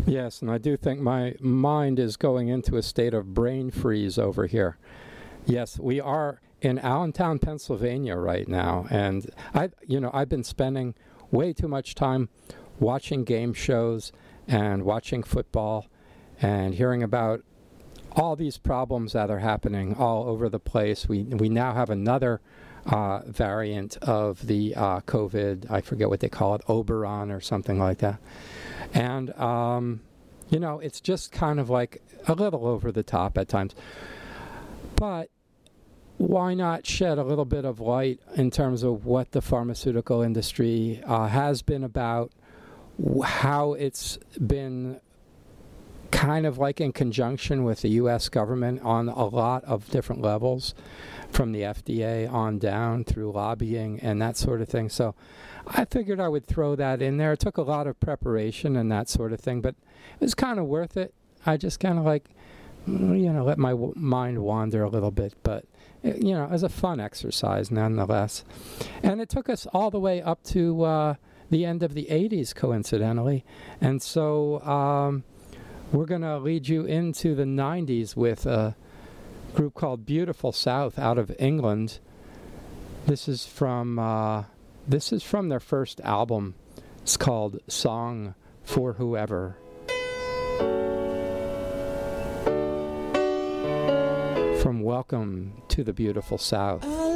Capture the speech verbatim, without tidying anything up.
Yes, and I do think my mind is going into a state of brain freeze over here. Yes, we are in Allentown, Pennsylvania right now, and I, you know, I've been spending way too much time watching game shows and watching football and hearing about all these problems that are happening all over the place. We we now have another uh, variant of the uh, COVID. I forget what they call it, Oberon or something like that. And um, you know, it's just kind of like a little over the top at times. But why not shed a little bit of light in terms of what the pharmaceutical industry uh, has been about, how it's been kind of like in conjunction with the U S government on a lot of different levels, from the F D A on down through lobbying and that sort of thing. So I figured I would throw that in there. It took a lot of preparation and that sort of thing, but it was kind of worth it. I just kind of like, you know, let my w- mind wander a little bit, but it, you know, it was a fun exercise nonetheless. And it took us all the way up to uh, the end of the eighties, coincidentally. And so um, we're going to lead you into the nineties with a group called Beautiful South out of England. This is from uh, this is from their first album. It's called Song for Whoever. From Welcome to the Beautiful South.